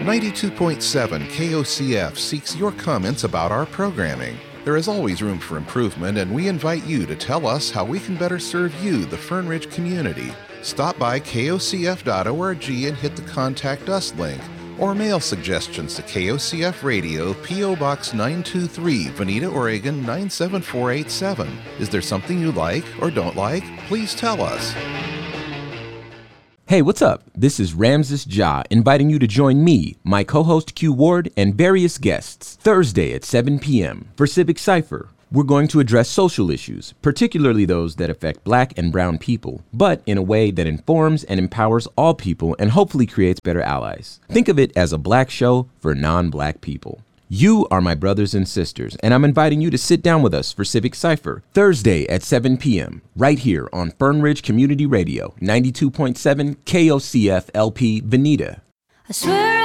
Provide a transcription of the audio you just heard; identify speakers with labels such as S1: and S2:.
S1: 92.7 KOCF seeks your comments about our programming. There is always room for improvement, and we invite you to tell us how we can better serve you, the Fern Ridge community. Stop by kocf.org and hit the Contact Us link, or mail suggestions to KOCF Radio, P.O. Box 923, Veneta, Oregon 97487. Is there something you like or don't like? Please tell us.
S2: Hey, what's up? This is Ramses Ja inviting you to join me, my co-host Q Ward, and various guests Thursday at 7 p.m. for Civic Cypher. We're going to address social issues, particularly those that affect Black and brown people, but in a way that informs and empowers all people and hopefully creates better allies. Think of it as a Black show for non-Black people. You are my brothers and sisters, and I'm inviting you to sit down with us for Civic Cypher Thursday at 7 p.m. right here on Fern Ridge Community Radio, 92.7 KOCF LP Veneta.
S3: I swear